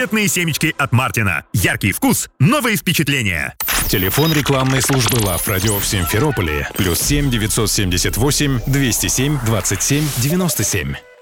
Конфетные семечки от Мартина. Яркий вкус, новые впечатления. Телефон рекламной службы Love Radio в Симферополе. +7 978 207 27 97.